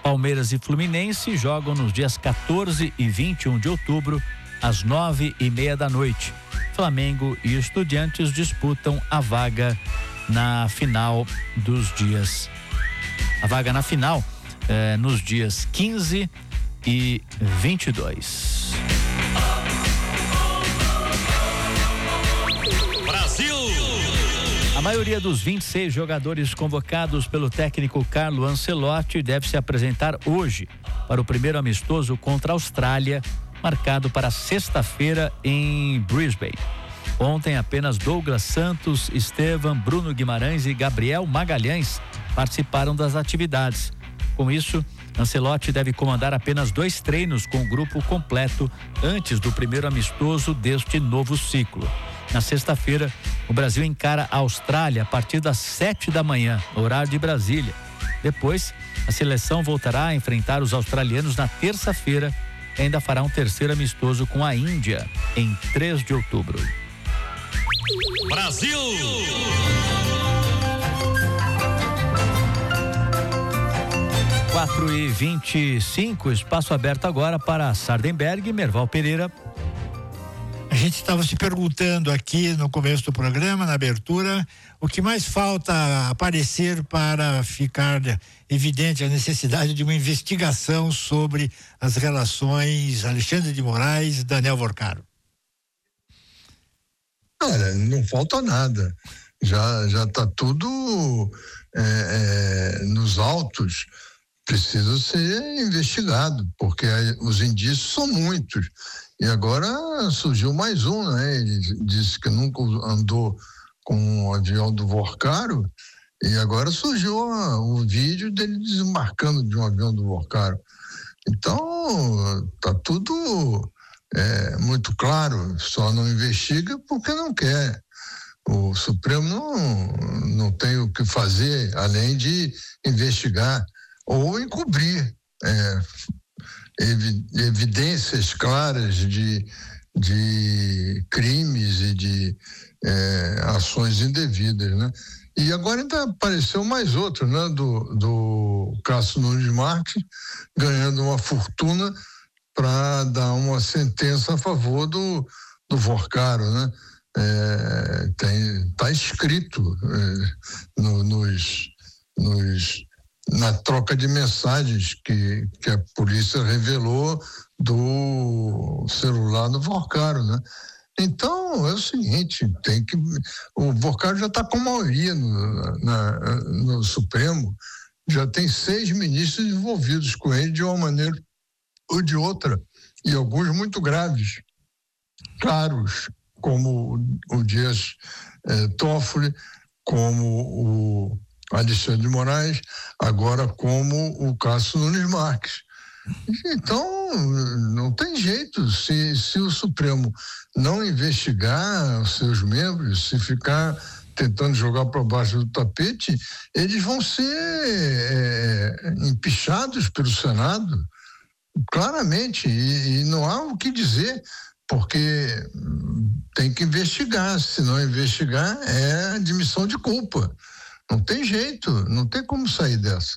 Palmeiras e Fluminense jogam nos dias 14 e 21 de outubro, às 9:30 da noite. Flamengo e Estudiantes disputam a vaga na final dos dias. A vaga na final nos dias 15 e 22. Brasil! A maioria dos 26 jogadores convocados pelo técnico Carlo Ancelotti deve se apresentar hoje para o primeiro amistoso contra a Austrália, marcado para sexta-feira em Brisbane. Ontem, apenas Douglas Santos, Estevam, Bruno Guimarães e Gabriel Magalhães participaram das atividades. Com isso, Ancelotti deve comandar apenas 2 treinos com o grupo completo antes do primeiro amistoso deste novo ciclo. Na sexta-feira, o Brasil encara a Austrália a partir das 7 da manhã, horário de Brasília. Depois, a seleção voltará a enfrentar os australianos na terça-feira e ainda fará um terceiro amistoso com a Índia em 3 de outubro. Brasil! 4:25, espaço aberto agora para Sardenberg e Merval Pereira. A gente estava se perguntando aqui no começo do programa, na abertura, o que mais falta aparecer para ficar evidente a necessidade de uma investigação sobre as relações Alexandre de Moraes e Daniel Vorcaro. Olha, não falta nada. Já está tudo nos autos. Precisa ser investigado, porque os indícios são muitos. E agora surgiu mais um, né? Ele disse que nunca andou com o avião do Vorcaro, e agora surgiu o vídeo dele desembarcando de um avião do Vorcaro. Então, tá tudo muito claro, só não investiga porque não quer. O Supremo não tem o que fazer além de investigar ou encobrir evidências claras de crimes e de ações indevidas, né? E agora ainda apareceu mais outro, né? Do Cássio Nunes Marques, ganhando uma fortuna para dar uma sentença a favor do Vorcaro, né? Tá escrito na troca de mensagens que a polícia revelou do celular do Vorcaro, né? Então, é o seguinte, o Vorcaro já está com maioria no Supremo, já tem 6 ministros envolvidos com ele de uma maneira ou de outra, e alguns muito graves, claros, como o Dias Toffoli, como o Alexandre de Moraes, agora como o Cássio Nunes Marques. Então, não tem jeito. Se o Supremo não investigar os seus membros, se ficar tentando jogar para baixo do tapete, eles vão ser empichados pelo Senado, claramente, e não há o que dizer, porque tem que investigar. Se não investigar, é admissão de culpa. Não tem jeito, não tem como sair dessa.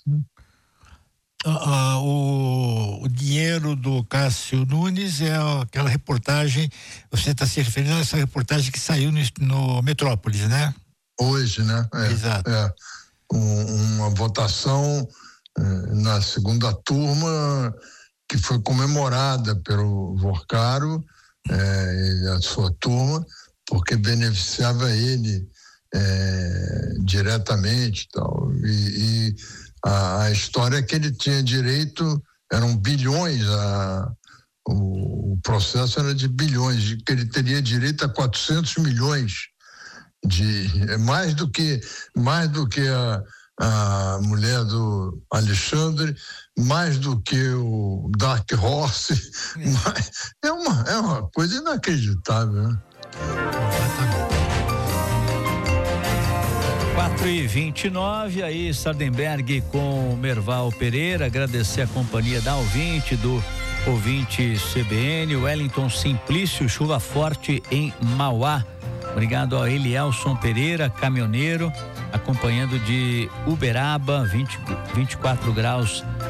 O dinheiro do Cássio Nunes é aquela reportagem, você está se referindo a essa reportagem que saiu no Metrópolis, né? Hoje, né? Exato. Uma votação na segunda turma que foi comemorada pelo Vorcaro e a sua turma, porque beneficiava ele diretamente, tal. E a história é que ele tinha direito, eram bilhões, o processo era de bilhões, que ele teria direito a 400 milhões, mais do que a mulher do Alexandre, mais do que o Dark Horse, é uma coisa inacreditável, né? 4:29, aí Sardenberg com Merval Pereira, agradecer a companhia da ouvinte, do ouvinte CBN, Wellington Simplício, chuva forte em Mauá. Obrigado a Elielson Pereira, caminhoneiro, acompanhando de Uberaba, 24 graus